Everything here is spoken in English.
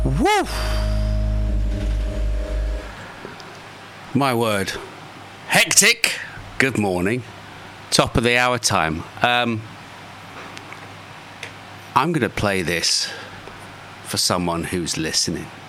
Woo! My word. Hectic. Good morning. Top of the hour time. I'm going to play this for someone who's listening.